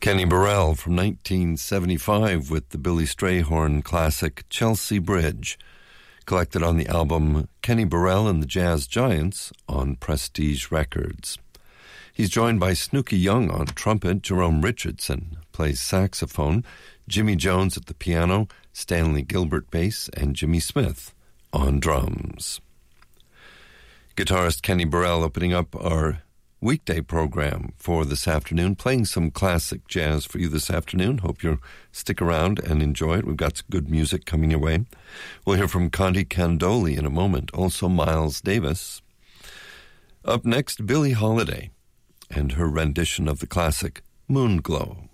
Kenny Burrell from 1975 with the Billy Strayhorn classic Chelsea Bridge, collected on the album Kenny Burrell and the Jazz Giants on Prestige Records. He's joined by Snooky Young on trumpet, Jerome Richardson plays saxophone, Jimmy Jones at the piano, Stanley Gilbert bass, and Jimmy Smith on drums. Guitarist Kenny Burrell opening up our weekday program for this afternoon, playing some classic jazz for you this afternoon. Hope you'll stick around and enjoy it. We've got some good music coming your way. We'll hear from Conti Candoli in a moment, also Miles Davis. Up next, Billie Holiday and her rendition of the classic Moonglow.